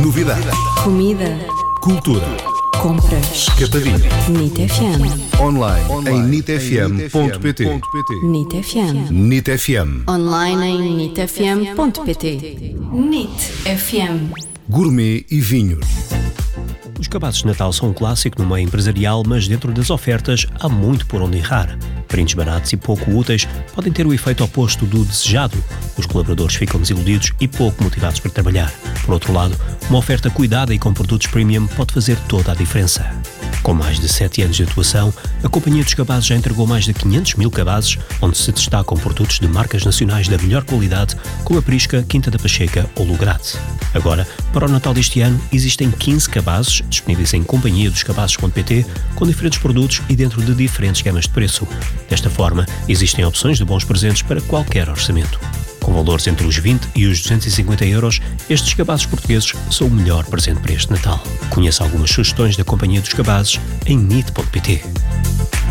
Novidade. Comida. Cultura. Compras. Capadinho. NIT FM. Online em nitfm.pt. NIT FM. NIT FM. Online em nitfm.pt. NIT FM. Gourmet e vinhos. Os cabazes de Natal são um clássico no meio empresarial, mas dentro das ofertas há muito por onde errar. Prints baratos e pouco úteis podem ter o efeito oposto do desejado. Os colaboradores ficam desiludidos e pouco motivados para trabalhar. Por outro lado, uma oferta cuidada e com produtos premium pode fazer toda a diferença. Com mais de 7 anos de atuação, a Companhia dos Cabazes já entregou mais de 500 mil cabazes, onde se destacam produtos de marcas nacionais da melhor qualidade, como a Prisca, Quinta da Pacheca ou Lograte. Agora, para o Natal deste ano, existem 15 cabazes disponíveis em companhiadoscabazes.pt, com diferentes produtos e dentro de diferentes gamas de preço. Desta forma, existem opções de bons presentes para qualquer orçamento. Com valores entre os 20 e os 250 euros, estes cabazes portugueses são o melhor presente para este Natal. Conheça algumas sugestões da Companhia dos Cabazes em nit.pt.